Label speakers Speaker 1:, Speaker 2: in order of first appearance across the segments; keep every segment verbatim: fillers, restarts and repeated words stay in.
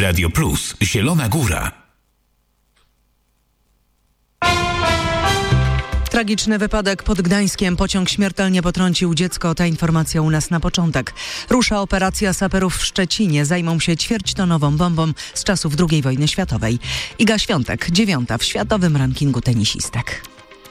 Speaker 1: Radio Plus, Zielona Góra.
Speaker 2: Tragiczny wypadek pod Gdańskiem. Pociąg śmiertelnie potrącił dziecko. Ta informacja u nas na początek. Rusza operacja saperów w Szczecinie. Zajmą się ćwierćtonową bombą z czasów drugiej wojny światowej. Iga Świątek, dziewiąta w światowym rankingu tenisistek.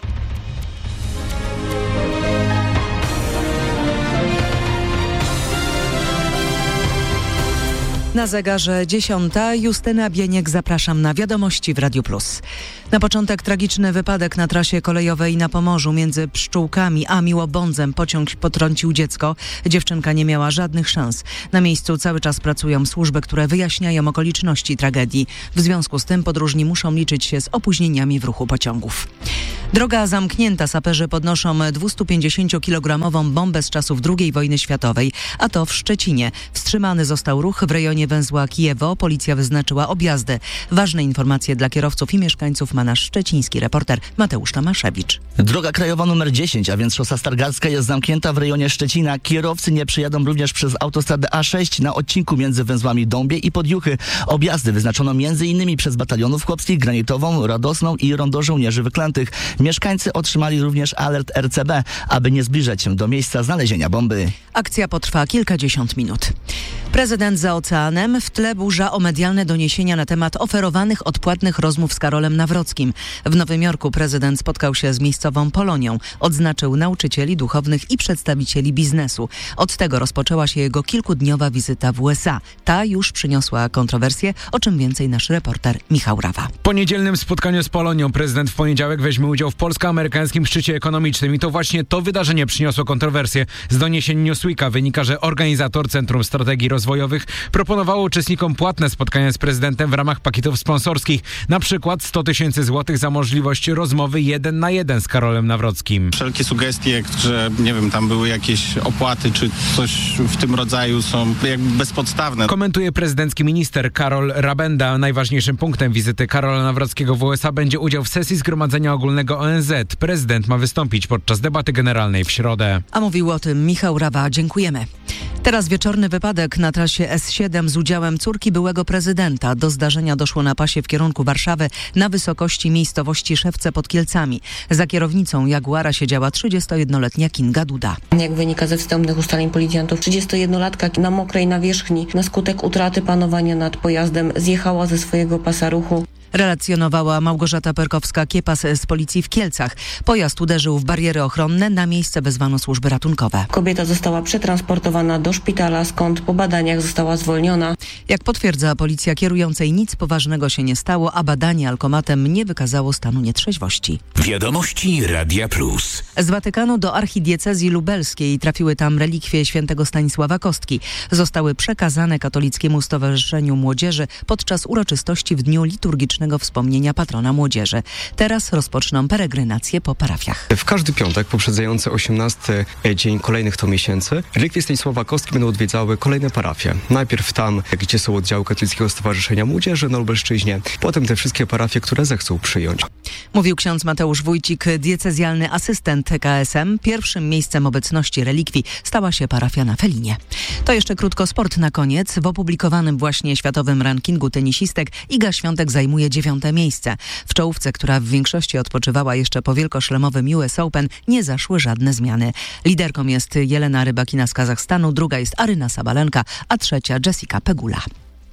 Speaker 2: Na zegarze dziesiąta. Justyna Bieniek, zapraszam na wiadomości w Radiu Plus. Na początek tragiczny wypadek na trasie kolejowej na Pomorzu między Pszczółkami a Miłobądzem. Pociąg potrącił dziecko. Dziewczynka nie miała żadnych szans. Na miejscu cały czas pracują służby, które wyjaśniają okoliczności tragedii. W związku z tym podróżni muszą liczyć się z opóźnieniami w ruchu pociągów. Droga zamknięta. Saperzy podnoszą dwustupięćdziesięciokilogramową bombę z czasów drugiej wojny światowej, a to w Szczecinie. Wstrzymany został ruch w rejonie węzła Kijewo. Policja wyznaczyła objazdy. Ważne informacje dla kierowców i mieszkańców ma nasz szczeciński reporter Mateusz Tomaszewicz.
Speaker 3: Droga krajowa numer dziesięć, a więc szosa Stargardzka, jest zamknięta w rejonie Szczecina. Kierowcy nie przejadą również przez autostradę A sześć na odcinku między węzłami Dąbie i Podjuchy. Objazdy wyznaczono między innymi przez batalionów chłopskich, Granitową, Radosną i Rondo Żołnierzy Wyklętych. Mieszkańcy otrzymali również alert R C B, aby nie zbliżać się do miejsca znalezienia bomby.
Speaker 2: Akcja potrwa kilkadziesiąt minut. Prezydent za oceanem, w tle burza o medialne doniesienia na temat oferowanych odpłatnych rozmów z Karolem Nawrockim. W Nowym Jorku prezydent spotkał się z miejscową Polonią. Odznaczył nauczycieli, duchownych i przedstawicieli biznesu. Od tego rozpoczęła się jego kilkudniowa wizyta w U S A. Ta już przyniosła kontrowersje, o czym więcej nasz reporter Michał Rawa.
Speaker 4: Po niedzielnym spotkaniu z Polonią prezydent w poniedziałek weźmie udział w polsko-amerykańskim szczycie ekonomicznym i to właśnie to wydarzenie przyniosło kontrowersje. Z doniesień Newsweeka wynika, że organizator Centrum Strategii Rozwojowych proponowało uczestnikom płatne spotkania z prezydentem w ramach pakietów sponsorskich. Na przykład sto tysięcy złotych za możliwość rozmowy jeden na jeden z Karolem Nawrockim.
Speaker 5: Wszelkie sugestie, że nie wiem, tam były jakieś opłaty czy coś w tym rodzaju, są jakby bezpodstawne.
Speaker 4: Komentuje prezydencki minister Karol Rabenda. Najważniejszym punktem wizyty Karola Nawrockiego w U S A będzie udział w sesji Zgromadzenia Ogólnego O N Z. Prezydent ma wystąpić podczas debaty generalnej w środę.
Speaker 2: A mówił o tym Michał Rawa. Dziękujemy. Teraz wieczorny wypadek na trasie S siedem z udziałem córki byłego prezydenta. Do zdarzenia doszło na pasie w kierunku Warszawy na wysokości miejscowości Szewce pod Kielcami. Za kierownicą Jaguara siedziała trzydziestojednoletnia Kinga Duda.
Speaker 6: Jak wynika ze wstępnych ustaleń policjantów, trzydziestojednolatka na mokrej nawierzchni na skutek utraty panowania nad pojazdem zjechała ze swojego pasa ruchu.
Speaker 2: Relacjonowała Małgorzata Perkowska-Kiepas z policji w Kielcach. Pojazd uderzył w bariery ochronne, na miejsce wezwano służby ratunkowe.
Speaker 6: Kobieta została przetransportowana do szpitala, skąd po badaniach została zwolniona.
Speaker 2: Jak potwierdza policja, kierującej nic poważnego się nie stało, a badanie alkomatem nie wykazało stanu nietrzeźwości.
Speaker 1: Wiadomości Radia Plus.
Speaker 2: Z Watykanu do archidiecezji lubelskiej trafiły tam relikwie świętego Stanisława Kostki. Zostały przekazane Katolickiemu Stowarzyszeniu Młodzieży podczas uroczystości w dniu liturgicznym wspomnienia patrona młodzieży. Teraz rozpoczną peregrinację po parafiach.
Speaker 7: W każdy piątek poprzedzający osiemnasty dzień kolejnych to miesięcy relikwie Stanisława Kostki będą odwiedzały kolejne parafie. Najpierw tam, gdzie są oddziały Katolickiego Stowarzyszenia Młodzieży na Lubelszczyźnie, potem te wszystkie parafie, które zechcą przyjąć.
Speaker 2: Mówił ksiądz Mateusz Wójcik, diecezjalny asystent K S M. Pierwszym miejscem obecności relikwii stała się parafia na Felinie. To jeszcze krótko sport na koniec. W opublikowanym właśnie światowym rankingu tenisistek Iga Świątek zajmuje dziewiąte miejsce. W czołówce, która w większości odpoczywała jeszcze po wielkoszlemowym U S Open, nie zaszły żadne zmiany. Liderką jest Jelena Rybakina z Kazachstanu, druga jest Aryna Sabalenka, a trzecia Jessica Pegula.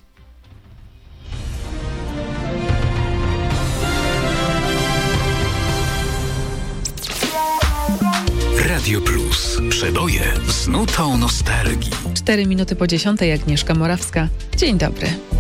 Speaker 1: Radio Plus. Przeboje z nutą nostalgii.
Speaker 8: Cztery minuty po dziesiątej, Agnieszka Morawska. Dzień dobry.